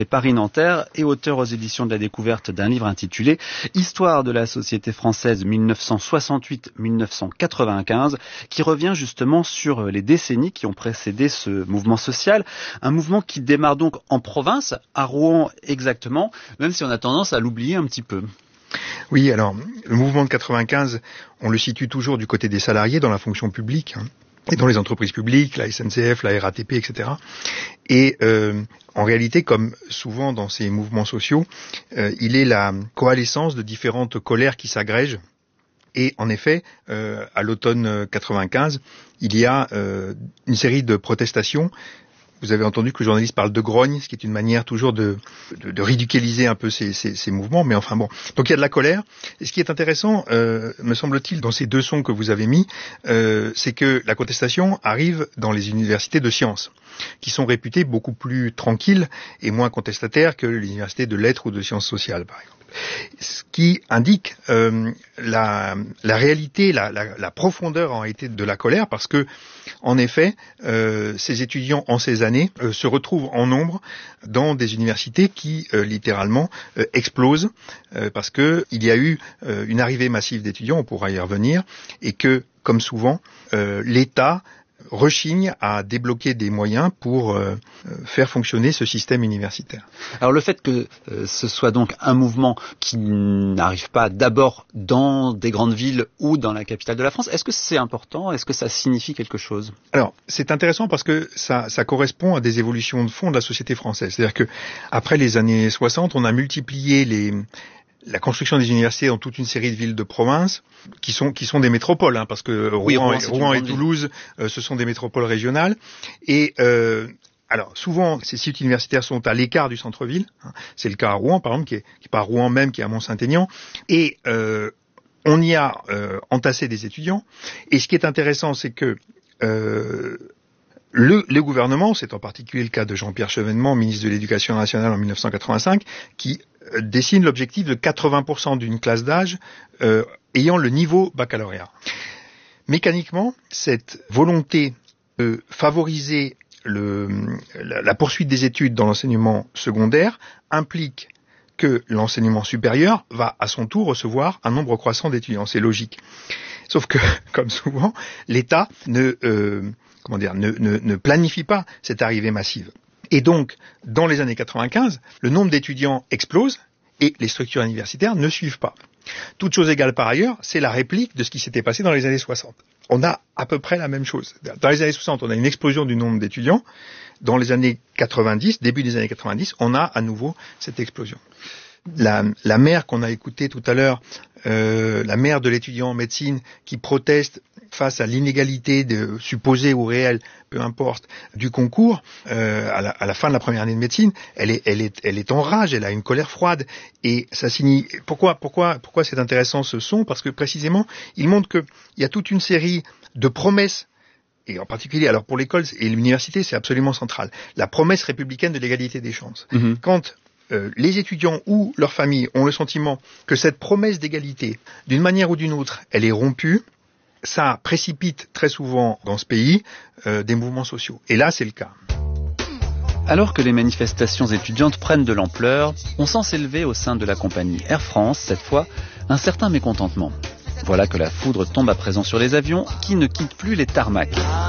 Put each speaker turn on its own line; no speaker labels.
Paris-Nanterre et auteur aux éditions de la Découverte d'un livre intitulé « Histoire de la société française 1968-1995 » qui revient justement sur les décennies qui ont précédé ce mouvement social. Un mouvement qui démarre donc en province, à Rouen exactement, même si on a tendance à l'oublier un petit peu.
Oui, alors le mouvement de 95, on le situe toujours du côté des salariés dans la fonction publique, et dans les entreprises publiques, la SNCF, la RATP, etc. Et en réalité, comme souvent dans ces mouvements sociaux, il est la coalescence de différentes colères qui s'agrègent. Et en effet, à l'automne 95, il y a une série de protestations. Vous avez entendu que le journaliste parle de grogne, ce qui est une manière toujours de ridiculiser un peu ces mouvements, mais enfin bon. Donc il y a de la colère. Et ce qui est intéressant, me semble-t-il, dans ces deux sons que vous avez mis, c'est que la contestation arrive dans les universités de sciences, qui sont réputées beaucoup plus tranquilles et moins contestataires que les universités de lettres ou de sciences sociales, par exemple. Ce qui indique la réalité, la profondeur en réalité de la colère, parce que en effet, ces étudiants en ces années se retrouvent en nombre dans des universités qui littéralement explosent, parce que il y a eu une arrivée massive d'étudiants, on pourra y revenir, et que, comme souvent, l'État rechigne à débloquer des moyens pour faire fonctionner ce système universitaire.
Alors le fait que ce soit donc un mouvement qui n'arrive pas d'abord dans des grandes villes ou dans la capitale de la France, est-ce que c'est important? Est-ce que ça signifie quelque chose?
Alors c'est intéressant parce que ça correspond à des évolutions de fond de la société française. C'est-à-dire que après les années 60, on a multiplié la construction des universités dans toute une série de villes de province qui sont des métropoles, parce que Rouen et Toulouse, ce sont des métropoles régionales. Et alors souvent, ces sites universitaires sont à l'écart du centre-ville. C'est le cas à Rouen, par exemple, qui est pas à Rouen même, qui est à Mont-Saint-Aignan. Et on y a entassé des étudiants. Et ce qui est intéressant, c'est que le gouvernement, c'est en particulier le cas de Jean-Pierre Chevènement, ministre de l'Éducation nationale en 1985, qui dessine l'objectif de 80% d'une classe d'âge ayant le niveau baccalauréat. Mécaniquement, cette volonté de favoriser la poursuite des études dans l'enseignement secondaire implique que l'enseignement supérieur va à son tour recevoir un nombre croissant d'étudiants. C'est logique. Sauf que, comme souvent, l'État ne planifie pas cette arrivée massive. Et donc, dans les années 95, le nombre d'étudiants explose et les structures universitaires ne suivent pas. Toute chose égale par ailleurs, c'est la réplique de ce qui s'était passé dans les années 60. On a à peu près la même chose. Dans les années 60, on a une explosion du nombre d'étudiants. Dans les années 90, début des années 90, on a à nouveau cette explosion. La mère qu'on a écoutée tout à l'heure, la mère de l'étudiant en médecine qui proteste face à l'inégalité supposée ou réelle, peu importe, du concours, à la fin de la première année de médecine, elle est en rage, elle a une colère froide. Et ça signifie, pourquoi c'est intéressant ce son? Parce que précisément, il montre qu'il y a toute une série de promesses, et en particulier, alors pour l'école et l'université, c'est absolument central, la promesse républicaine de l'égalité des chances. Mm-hmm. Quand les étudiants ou leurs familles ont le sentiment que cette promesse d'égalité, d'une manière ou d'une autre, elle est rompue, ça précipite très souvent dans ce pays des mouvements sociaux. Et là, c'est le cas.
Alors que les manifestations étudiantes prennent de l'ampleur, on sent s'élever au sein de la compagnie Air France, cette fois, un certain mécontentement. Voilà que la foudre tombe à présent sur les avions qui ne quittent plus les tarmacs.